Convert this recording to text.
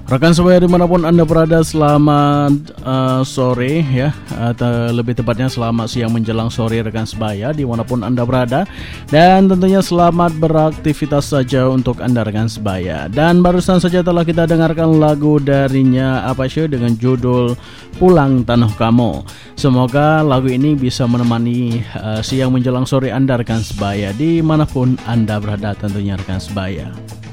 Rekan sebaya dimanapun Anda berada, selamat sore ya, atau lebih tepatnya selamat siang menjelang sore rekan sebaya dimanapun Anda berada. Dan tentunya selamat beraktivitas saja untuk Anda rekan sebaya. Dan barusan saja telah kita dengarkan lagu darinya dengan judul Pulang Tanah Kamu. Semoga lagu ini bisa menemani siang menjelang sore Anda rekan sebaya dimanapun Anda berada tentunya rekan sebaya.